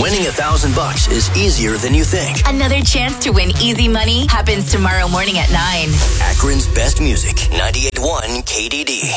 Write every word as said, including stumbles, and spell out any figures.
Winning a thousand bucks is easier than you think. Another chance to win easy money happens tomorrow morning at nine. Akron's best music, ninety-eight point one K D D.